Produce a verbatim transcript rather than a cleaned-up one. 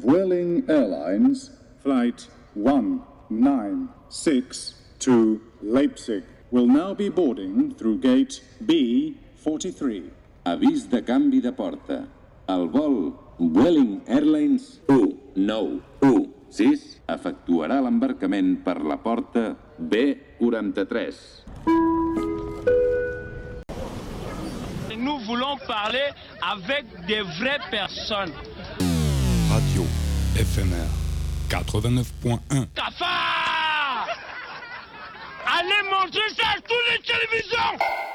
Vueling Airlines, Flight one nine six to Leipzig, will now be boarding through gate B forty-three. Avís de canvi de porta. El vol Vueling Airlines u nou u sis efectuarà l'embarcament per la porta B quaranta-tres. Nous voulons parler avec des vraies personnes. Radio éphémère quatre-vingt-neuf point un. Cafard! Allez manger ça à toutes les télévisions!